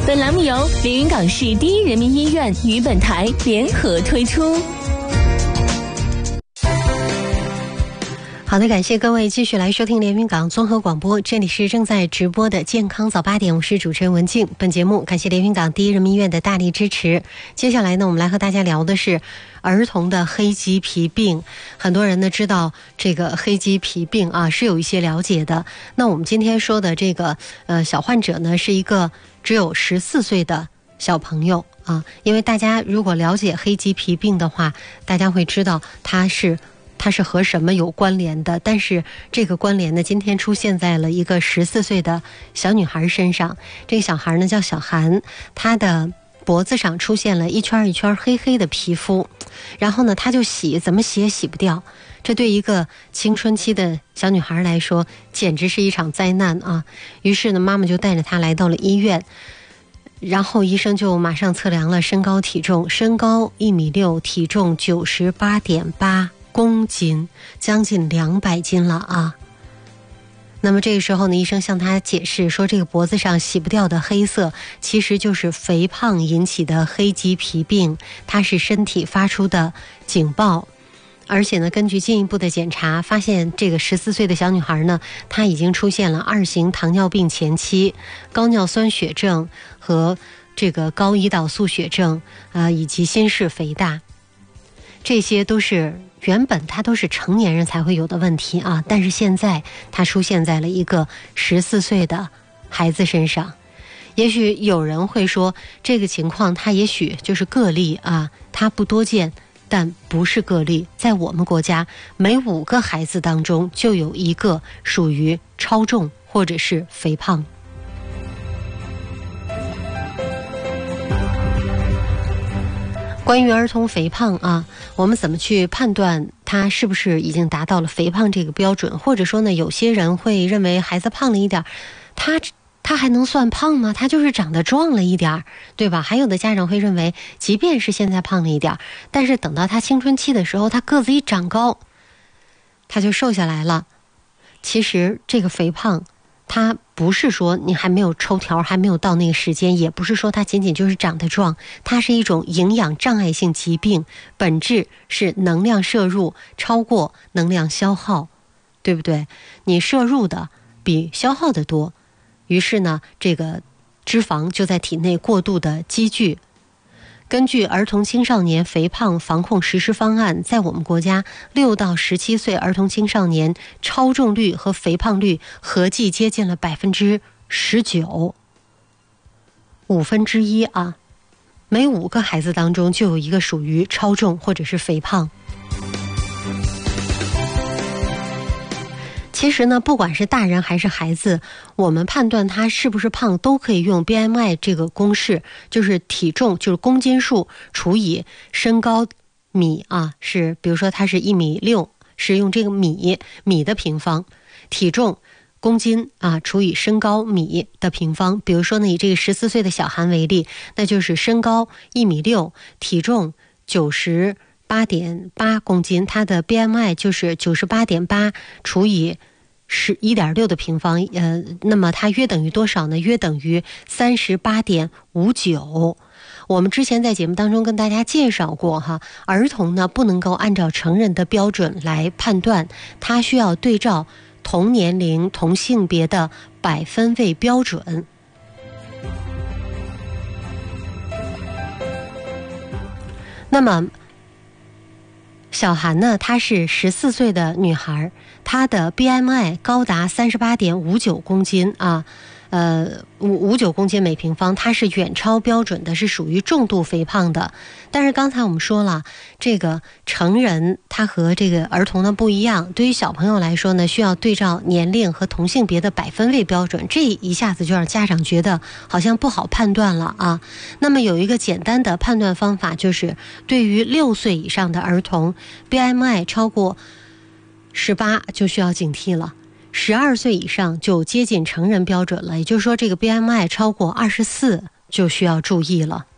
本栏目由连云港市第一人民医院与本台联合推出。 好的，感谢各位继续来收听连云港综合广播，这里是正在直播的健康早8点，我是主持人文静。本节目感谢连云港第一人民医院的大力支持。接下来呢，我们来和大家聊的是儿童的黑棘皮病。很多人呢知道这个黑棘皮病啊是有一些了解的。那我们今天说的这个小患者呢是一个只有14岁的小朋友啊，因为大家如果了解黑棘皮病的话，大家会知道它是和什么有关联的，但是这个关联呢，今天出现在了一个14岁的小女孩身上。这个小孩呢叫小韩，她的脖子上出现了一圈一圈黑黑的皮肤，然后呢，她就洗，怎么洗也洗不掉。这对一个青春期的小女孩来说，简直是一场灾难啊！于是呢，妈妈就带着她来到了医院，然后医生就马上测量了身高体重，身高1.6米，体重98.8公斤，将近200斤了啊。那么这个时候呢，医生向他解释说，这个脖子上洗不掉的黑色其实就是肥胖引起的黑棘皮病，它是身体发出的警报。而且呢，根据进一步的检查，发现这个14岁的小女孩呢，她已经出现了2型糖尿病前期、高尿酸血症和这个高胰岛素血症以及心室肥大。这些都是原本它都是成年人才会有的问题啊，但是现在它出现在了一个14岁的孩子身上。也许有人会说，这个情况它也许就是个例啊，它不多见，但不是个例。在我们国家，每5个孩子当中就有1个属于超重或者是肥胖。关于儿童肥胖啊，我们怎么去判断他是不是已经达到了肥胖这个标准？或者说呢，有些人会认为孩子胖了一点，他还能算胖吗？他就是长得壮了一点，对吧？还有的家长会认为，即便是现在胖了一点，但是等到他青春期的时候，他个子一长高，他就瘦下来了。其实这个肥胖，它不是说你还没有抽条，还没有到那个时间，也不是说它仅仅就是长得壮，它是一种营养障碍性疾病，本质是能量摄入超过能量消耗，对不对？你摄入的比消耗的多，于是呢，这个脂肪就在体内过度的积聚。根据儿童青少年肥胖防控实施方案，在我们国家6到17岁儿童青少年超重率和肥胖率合计接近了19%，1/5啊，每5个孩子当中就有1个属于超重或者是肥胖。其实呢，不管是大人还是孩子，我们判断他是不是胖都可以用 BMI 这个公式，就是体重就是公斤数除以身高米啊，是比如说他是1.6米，是用这个米的平方，体重公斤啊除以身高米的平方。比如说呢，以这个14岁的小韩为例，那就是身高1.6米，体重98.8公斤，他的 BMI 就是98.8除以1.6的平方，那么它约等于多少呢？约等于38.59。我们之前在节目当中跟大家介绍过哈，儿童呢不能够按照成人的标准来判断，他需要对照同年龄同性别的百分位标准。那么小韩呢，她是14岁的女孩，她的 BMI 高达38.59公斤啊，59公斤每平方，它是远超标准的，是属于重度肥胖的。但是刚才我们说了，这个成人他和这个儿童的不一样，对于小朋友来说呢，需要对照年龄和同性别的百分位标准，这一下子就让家长觉得好像不好判断了啊。那么有一个简单的判断方法，就是对于6岁以上的儿童 BMI 超过18就需要警惕了，12岁以上就接近成人标准了，也就是说这个 BMI 超过24就需要注意了。